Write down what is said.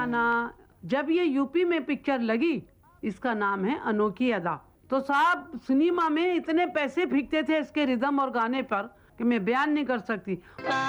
गाना, जब ये यूपी में पिक्चर लगी, इसका नाम है अनोखी अदा। तो साहब सिनेमा में इतने पैसे फेंकते थे इसके रिदम और गाने पर कि मैं बयान नहीं कर सकती।